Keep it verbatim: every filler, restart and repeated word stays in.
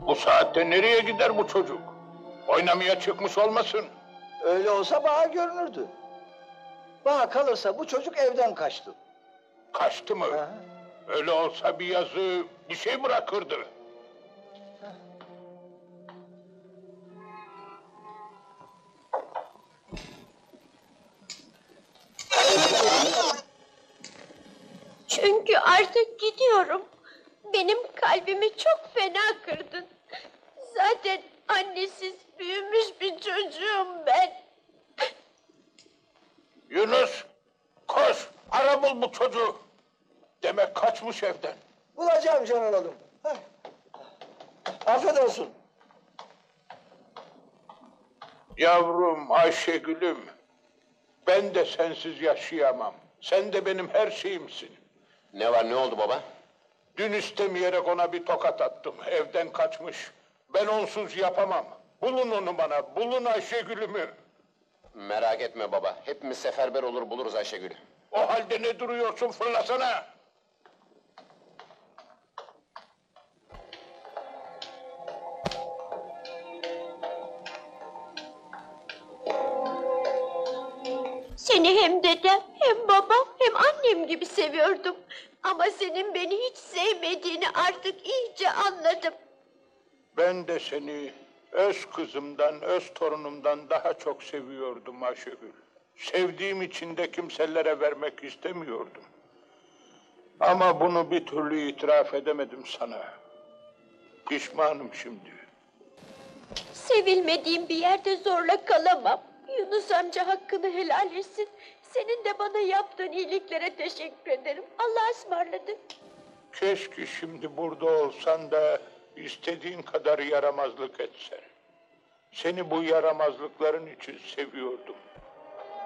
Bu saatte nereye gider bu çocuk? Oynamaya çıkmış olmasın? Öyle olsa bana görünürdü. Bana kalırsa bu çocuk evden kaçtı. Kaçtı mı? Ha. Öyle olsa bir yazı, bir şey bırakırdı. Çünkü artık gidiyorum. Benim kalbimi çok fena kırdın. Zaten annesiz büyümüş bir çocuğum ben. Yunus, koş, ara bul bu çocuğu. Demek kaçmış evden. Bulacağım Canan Hanım. Heh. Afiyet olsun. Yavrum Ayşegül'üm, ben de sensiz yaşayamam. Sen de benim her şeyimsin. Ne var, ne oldu baba? Dün istemeyerek ona bir tokat attım. Evden kaçmış. Ben onsuz yapamam. Bulun onu bana, bulun Ayşegül'ümü. Merak etme baba, hepimiz seferber olur buluruz Ayşegül'ü. O halde ne duruyorsun, fırlasana! Seni hem dedem, hem babam, hem annem gibi seviyordum. Ama senin beni hiç sevmediğini artık iyice anladım. Ben de seni öz kızımdan, öz torunumdan daha çok seviyordum Ayşegül. Sevdiğim için de kimselere vermek istemiyordum. Ama bunu bir türlü itiraf edemedim sana. Pişmanım şimdi. Sevilmediğim bir yerde zorla kalamam. Yunus amca hakkını helal etsin. Senin de bana yaptığın iyiliklere teşekkür ederim. Allah'a ısmarladık. Keşke şimdi burada olsan da istediğin kadar yaramazlık etsen. Seni bu yaramazlıkların için seviyordum.